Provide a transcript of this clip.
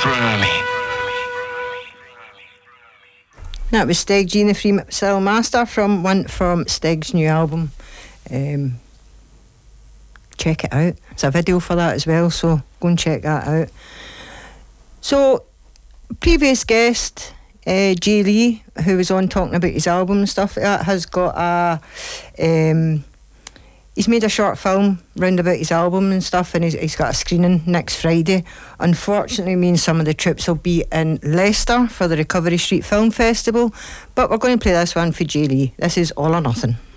That was Steg G and the Free Soul Master from Steg's new album. Check it out. It's a video for that as well, so go and check that out. So, previous guest, Jay Lee, who was on talking about his album and stuff like that, has got he's made a short film round about his album and stuff, and he's got a screening next Friday. Unfortunately, me and some of the troops will be in Leicester for the Recovery Street Film Festival, but we're going to play this one for Jay Lee. This is All or Nothing.